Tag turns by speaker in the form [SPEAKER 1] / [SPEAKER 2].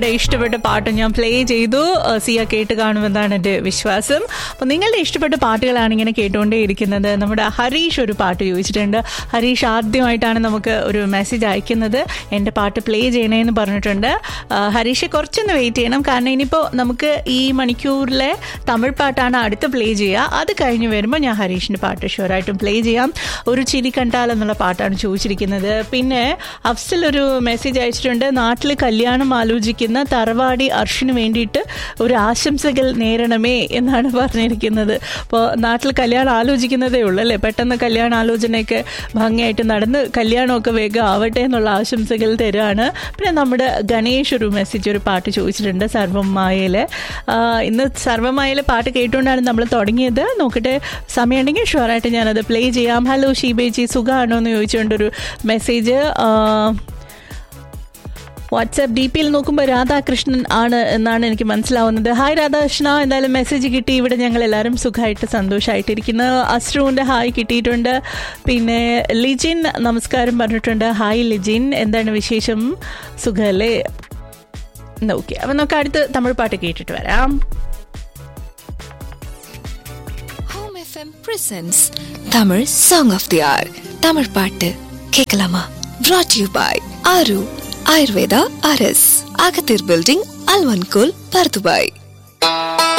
[SPEAKER 1] ഇഷ്ടപ്പെട്ട പാട്ട് ഞാൻ പ്ലേ ചെയ്തു. സിയ കേട്ട് കാണുമെന്നാണ് എൻ്റെ വിശ്വാസം. അപ്പോൾ നിങ്ങളുടെ ഇഷ്ടപ്പെട്ട പാട്ടുകളാണ് ഇങ്ങനെ കേട്ടുകൊണ്ടേയിരിക്കുന്നത്. നമ്മുടെ ഹരീഷ് ഒരു പാട്ട് ചോദിച്ചിട്ടുണ്ട്. ഹരീഷ് ആദ്യമായിട്ടാണ് നമുക്ക് ഒരു മെസ്സേജ് അയക്കുന്നത്, എൻ്റെ പാട്ട് പ്ലേ ചെയ്യണേന്ന് പറഞ്ഞിട്ടുണ്ട്. ഹരീഷ് കുറച്ചൊന്ന് വെയിറ്റ് ചെയ്യണം, കാരണം ഇനിയിപ്പോൾ നമുക്ക് ഈ മണിക്കൂറിലെ തമിഴ് പാട്ടാണ് അടുത്ത് പ്ലേ ചെയ്യുക. അത് കഴിഞ്ഞ് വരുമ്പോൾ ഞാൻ ഹരീഷിൻ്റെ പാട്ട് ഷുവറായിട്ടും പ്ലേ ചെയ്യാം. ഒരു ചിരി കണ്ടാൽ എന്നുള്ള പാട്ടാണ് ചോദിച്ചിരിക്കുന്നത്. പിന്നെ അഫ്സൽ ഒരു മെസ്സേജ് അയച്ചിട്ടുണ്ട്, നാട്ടിൽ കല്യാണം ആലോചിക്കുന്ന തറവാടി അർഷിന് വേണ്ടിയിട്ട് ഒരു ആശംസകൾ നേരണമേ എന്നാണ് പറഞ്ഞിരിക്കുന്നത്. അപ്പോൾ നാട്ടിൽ കല്യാണം ആലോചിക്കുന്നതേ ഉള്ളൂ അല്ലേ, പെട്ടെന്ന് കല്യാണ ആലോചനയൊക്കെ ഭംഗിയായിട്ട് നടന്ന് കല്യാണമൊക്കെ വേഗം ആവട്ടെ എന്നുള്ള ആശംസകൾ തരാണ്. പിന്നെ നമ്മുടെ ഗണേഷ് ഒരു മെസ്സേജ്, ഒരു പാട്ട് ചോദിച്ചിട്ടുണ്ട്, സർവ്വമായയിലെ. ഇന്ന് സർവ്വമായയിലെ പാട്ട് കേട്ടുകൊണ്ടാണ് നമ്മൾ തുടങ്ങിയത്. നോക്കട്ടെ, സമയമുണ്ടെങ്കിൽ ഷുവറായിട്ട് ഞാനത് പ്ലേ ചെയ്യാം. ഹലോ ഷീബേജി, സുഖമാണോ എന്ന് ചോദിച്ചുകൊണ്ടൊരു മെസ്സേജ് വാട്സാപ്പ് ഡി പിയിൽ നോക്കുമ്പോൾ രാധാകൃഷ്ണൻ ആണ് എന്നാണ് എനിക്ക് മനസ്സിലാവുന്നത്. ഹായ് രാധാകൃഷ്ണ, എന്തായാലും മെസ്സേജ് കിട്ടി. ഇവിടെ ഞങ്ങൾ എല്ലാവരും സുഖമായിട്ട് സന്തോഷമായിട്ടിരിക്കുന്നു. അസ്രുവിൻ്റെ ഹായ് കിട്ടിയിട്ടുണ്ട്. പിന്നെ ലിജിൻ നമസ്കാരം പറഞ്ഞിട്ടുണ്ട്. ഹായ് ലിജിൻ, എന്താണ് വിശേഷം, സുഖമല്ലേ? ഓക്കെ, അപ്പം നമുക്ക് അടുത്ത് തമിഴ് പാട്ട് കേട്ടിട്ട് വരാം.
[SPEAKER 2] Home FM presents Tamil Song of the Hour. Tamil பாட்டு கேட்கலாமா? Brought to you by Aru Ayurveda RS, Agathir Building, Alvankul, Pardubai.